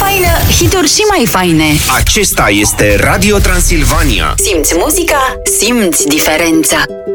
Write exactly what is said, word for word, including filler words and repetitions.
faină, hituri și mai faine. Acesta este Radio Transilvania. Simți muzica, simți diferența.